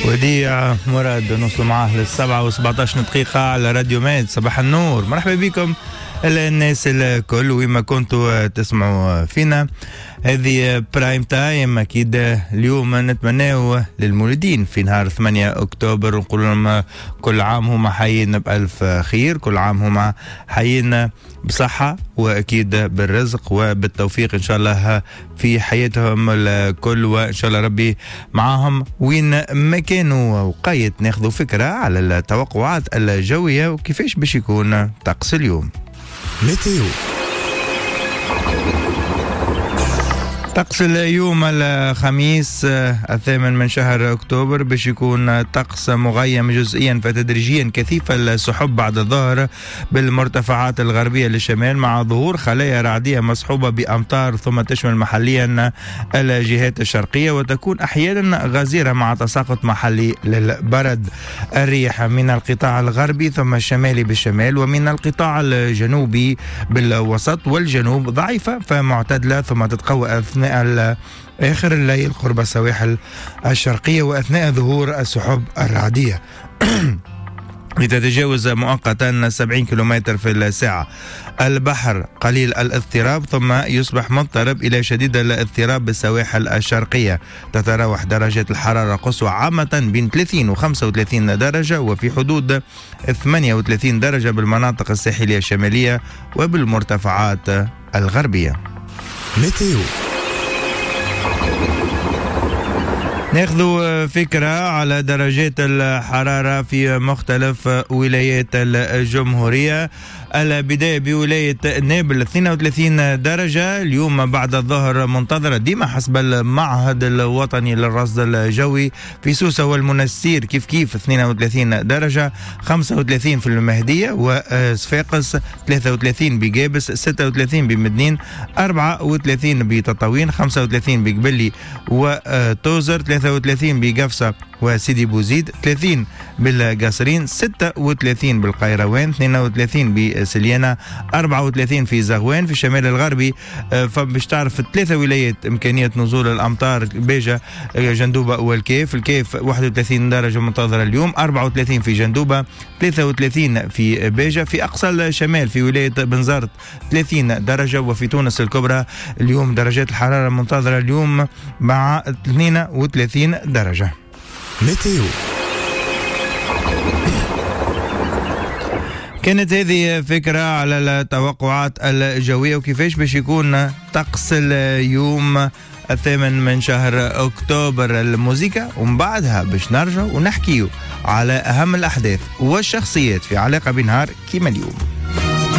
وديع مراد نوصل معاه للسبعة و17 دقيقة على راديو ميد. صباح النور، مرحبا بكم الناس الكل وين ما كنتوا تسمعوا فينا. هذه برايم تايم. أكيد اليوم نتمناه للمولودين في نهار 8 أكتوبر ونقول لهم كل عام هما حيين بألف خير، كل عام هما حيين بصحة وأكيد بالرزق وبالتوفيق إن شاء الله في حياتهم الكل، وإن شاء الله ربي معاهم وين ما كانوا. وقايت ناخذوا فكرة على التوقعات الجوية وكيفاش باش يكون طقس اليوم. ميتيو. طقس اليوم الخميس 8 من شهر أكتوبر باش يكون طقس مغيم جزئيا فتدريجيا كثيف السحب بعد الظهر بالمرتفعات الغربية للشمال، مع ظهور خلايا رعدية مصحوبة بأمطار ثم تشمل محليا الجهات الشرقية، وتكون أحيانا غزيرة مع تساقط محلي للبرد. الريح من القطاع الغربي ثم الشمالي بالشمال، ومن القطاع الجنوبي بالوسط والجنوب ضعيفة فمعتدلة، ثم تتقوى أثناء آخر الليل قرب السواحل الشرقية وأثناء ظهور السحب الرعدية لتتجاوز مؤقتا 70 كيلومتر في الساعة. البحر قليل الاضطراب ثم يصبح مضطرب إلى شديد الاضطراب بالسواحل الشرقية. تتراوح درجات الحرارة قصوى عامة بين 30 و 35 درجة، وفي حدود 38 درجة بالمناطق الساحلية الشمالية وبالمرتفعات الغربية. ميتيو. ناخذوا فكرة على درجات الحرارة في مختلف ولايات الجمهورية. البداية بولاية نابل 32 درجة اليوم بعد الظهر منتظرة ديما حسب المعهد الوطني للرصد الجوي. في سوسة والمنستير كيف 32 درجة، 35 في المهدية وصفاقس، 33 بجابس، 36 بمدنين، 34 بتطاوين، 35 بقبلي وتوزر، 33 بقفصة وسيدي بوزيد، 30 بالقصرين، 36 بالقيروان، 32 بسليانة، 34 في زغوان. في الشمال الغربي فباش تعرف 3 ولايات إمكانية نزول الأمطار: بيجة، جندوبة والكيف. الكيف 31 درجة منتظرة اليوم، 34 في جندوبة، 33 في بيجة. في أقصى الشمال في ولاية بنزرت 30 درجة، وفي تونس الكبرى اليوم درجات الحرارة منتظرة اليوم مع 32 درجة. ميتيو. كانت هذه فكرة على التوقعات الجوية وكيفاش باش يكون طقس اليوم 8 من شهر أكتوبر. الموسيقى ومن بعدها باش نرجع ونحكيو على أهم الأحداث والشخصيات في علاقة بنهار كيما اليوم.